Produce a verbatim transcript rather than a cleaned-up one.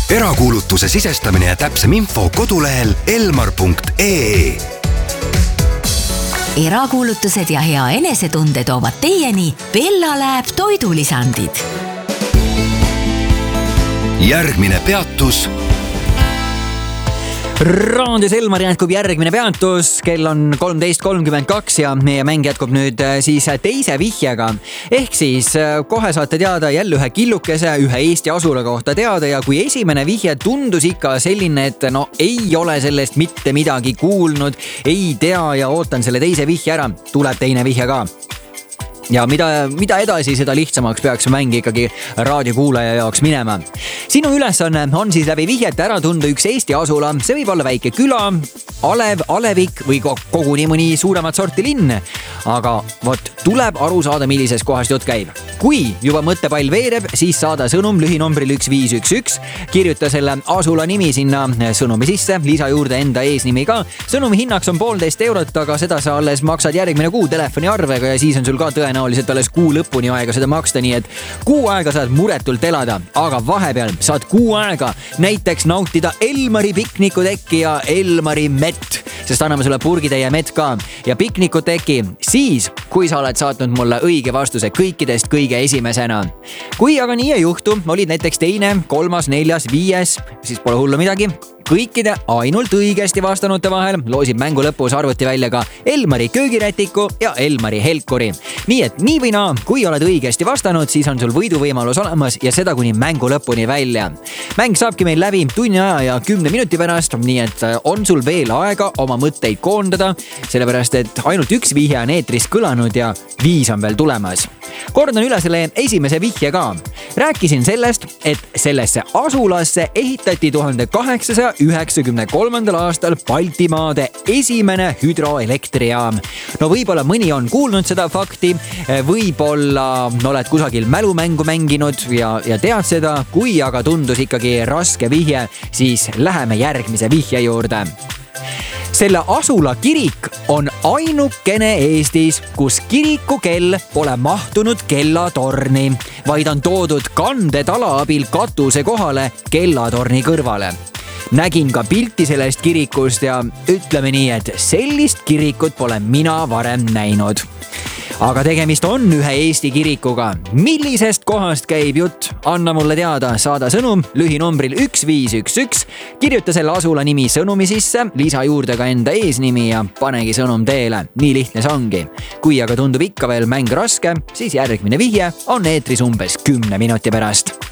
erakuulutuse sisestamine ja täpsem info kodulehel elmar punkt ee. Erakuulutused ja hea enesetunde toovad teieni Bella Lab toidulisandid. Järgmine peatus. Raadios Elmar jätkub järgmine peatus, kell on kolmteist kolmkümmend kaks ja meie mäng jätkub nüüd siis teise vihjega. Ehk siis kohe saate teada jälle ühe killukese, ühe Eesti asula kohta teada ja kui esimene vihje tundus ikka selline, et no ei ole sellest mitte midagi kuulnud, ei tea ja ootan selle teise vihje ära, tuleb teine vihje ka. Ja mida, mida edasi, seda lihtsamaks peaks mäng ikkagi raadiokuulaja jaoks minema. Sinu ülesanne on siis läbi vihjete ära tunda üks Eesti asula. See võib olla väike küla, alev, alevik või koguni mõni suuremat sorti linn. Aga vot tuleb aru saada, millises kohast jutt käib. Kui juba mõttepall veereb, siis saada sõnum lühinombril üks viis üks üks. Kirjuta selle asula nimi sinna sõnumi sisse, lisa juurde enda eesnimi ka. Sõnumi hinnaks on poolteist eurot, aga seda sa alles maksad järgmine kuu telefoniarvega ja siis on sul ka tõenäoliselt alles kuu lõpuni aega seda maksta, nii et kuu aega saad muretult elada, aga vahepeal saad kuu aega näiteks nautida Elmari piknikutekki ja Elmari mett, sest anname sulle purgitäie mett ka ja piknikuteki siis, kui sa oled saatnud mulle õige vastuse kõikidest kõige esimesena. Kui aga nii ei juhtu, olid näiteks teine, kolmas, neljas, viies, siis pole hullu midagi. Kõikide ainult õigesti vastanute vahel loosib mängu lõpus arvuti välja ka Elmari köögirätiku ja Elmari helkuri. Nii et nii või naa, kui oled õigesti vastanud, siis on sul võiduvõimalus olemas ja seda kuni mängu lõpuni välja. Mäng saabki meil läbi tunni aja ja kümne minuti pärast, nii et on sul veel aega oma mõtteid koondada, sellepärast et ainult üks vihje on eetris kõlanud ja viis on veel tulemas. Kordan üle selle esimese vihje ka. Rääkisin sellest, et sellesse asulasse ehitati tuhande kaheksasaja üheksakümne kolmandal aastal Baltimaade esimene hüdroelektrijaam. No võib-olla mõni on kuulnud seda fakti, võib-olla oled kusagil mälumängu mänginud ja, ja tead seda, kui aga tundus ikkagi raske vihje, siis läheme järgmise vihje juurde. Selle asula kirik on ainukene Eestis, kus kirikukell pole mahtunud kellatorni, vaid on toodud kandetala abil katuse kohale kellatorni kõrvale. Nägin ka pilti sellest kirikust ja ütleme nii, et sellist kirikut pole mina varem näinud. Aga tegemist on ühe Eesti kirikuga. Millisest kohast käib jutt? Anna mulle teada, saada sõnum lühinombril üks viis üks üks. Kirjuta selle asula nimi sõnumi sisse, lisa juurde ka enda eesnimi ja panegi sõnum teele. Nii lihtne see ongi. Kui aga tundub ikka veel mäng raske, siis järgmine vihje on eetris umbes kümne minuti pärast.